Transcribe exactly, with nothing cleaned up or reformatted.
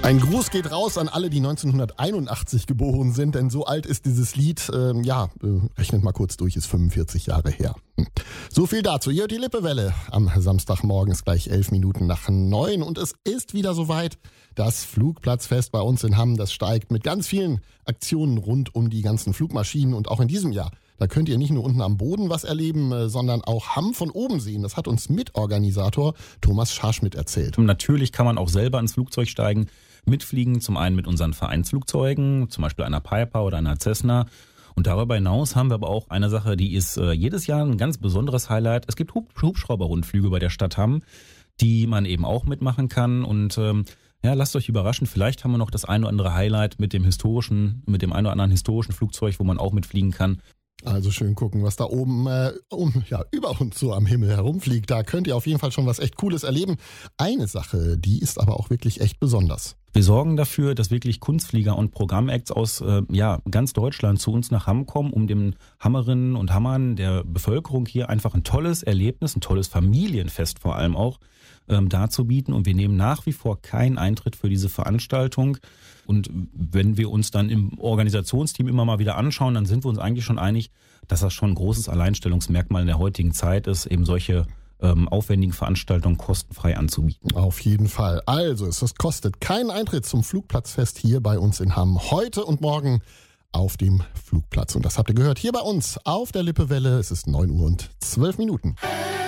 Ein Gruß geht raus an alle, die neunzehnhunderteinundachtzig geboren sind, denn so alt ist dieses Lied, ähm, ja, äh, rechnet mal kurz durch, ist fünfundvierzig Jahre her. Hm. So viel dazu. Hier die Lippewelle am Samstagmorgen ist gleich elf Minuten nach neun und es ist wieder soweit. Das Flugplatzfest bei uns in Hamm, das steigt mit ganz vielen Aktionen rund um die ganzen Flugmaschinen und auch in diesem Jahr. Da könnt ihr nicht nur unten am Boden was erleben, sondern auch Hamm von oben sehen. Das hat uns Mitorganisator Thomas Scharschmidt erzählt. Und natürlich kann man auch selber ins Flugzeug steigen, mitfliegen, zum einen mit unseren Vereinsflugzeugen, zum Beispiel einer Piper oder einer Cessna. Und darüber hinaus haben wir aber auch eine Sache, die ist äh, jedes Jahr ein ganz besonderes Highlight. Es gibt Hub- Hubschrauberrundflüge bei der Stadt Hamm, die man eben auch mitmachen kann. Und ähm, ja, lasst euch überraschen, vielleicht haben wir noch das ein oder andere Highlight mit dem historischen, mit dem ein oder anderen historischen Flugzeug, wo man auch mitfliegen kann. Also schön gucken, was da oben äh, um, ja, über uns so am Himmel herumfliegt. Da könnt ihr auf jeden Fall schon was echt Cooles erleben. Eine Sache, die ist aber auch wirklich echt besonders. Wir sorgen dafür, dass wirklich Kunstflieger und Programmacts aus äh, ja, ganz Deutschland zu uns nach Hamm kommen, um den Hammerinnen und Hammern der Bevölkerung hier einfach ein tolles Erlebnis, ein tolles Familienfest vor allem auch ähm, darzubieten. Und wir nehmen nach wie vor keinen Eintritt für diese Veranstaltung. Und wenn wir uns dann im Organisationsteam immer mal wieder anschauen, dann sind wir uns eigentlich schon einig, dass das schon ein großes Alleinstellungsmerkmal in der heutigen Zeit ist, eben solche ähm, aufwendigen Veranstaltungen kostenfrei anzubieten. Auf jeden Fall. Also, es kostet keinen Eintritt zum Flugplatzfest hier bei uns in Hamm. Heute und morgen auf dem Flugplatz. Und das habt ihr gehört hier bei uns auf der Lippewelle. Es ist neun Uhr und zwölf Minuten.